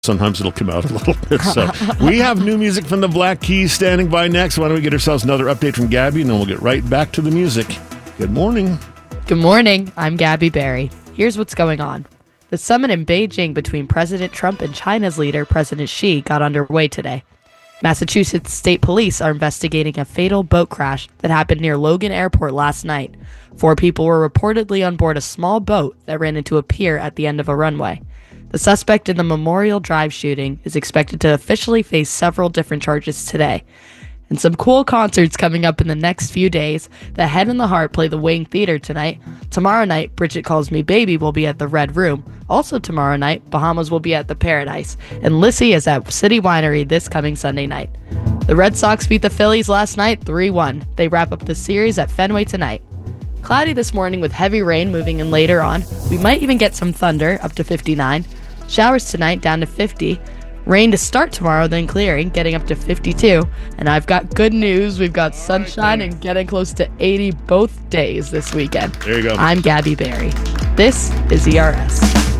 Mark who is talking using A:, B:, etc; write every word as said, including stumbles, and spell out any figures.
A: Sometimes it'll come out a little bit. So we have new music from the Black Keys standing by next. Why don't we get ourselves another update from Gabby, and then we'll get right back to the music. Good morning.
B: Good morning. I'm Gabby Berry. Here's what's going on. The summit in Beijing between President Trump and China's leader, President Xi, got underway today. Massachusetts State Police are investigating a fatal boat crash that happened near Logan Airport last night. Four people were reportedly on board a small boat that ran into a pier at the end of a runway. The suspect in the Memorial Drive shooting is expected to officially face several different charges today. And some cool concerts coming up in the next few days. The Head and the Heart play the Wing Theater tonight. Tomorrow night, Bridget Calls Me Baby will be at the Red Room. Also tomorrow night, Bahamas will be at the Paradise. And Lissy is at City Winery this coming Sunday night. The Red Sox beat the Phillies last night three one. They wrap up the series at Fenway tonight. Cloudy this morning with heavy rain moving in later on. We might even get some thunder up to fifty-nine. Showers tonight down to fifty. Rain to start tomorrow, then clearing, getting up to fifty-two. And I've got good news. We've got sunshine and getting close to eighty both days this weekend.
A: There you go.
B: I'm Gabby Berry. This is E R S.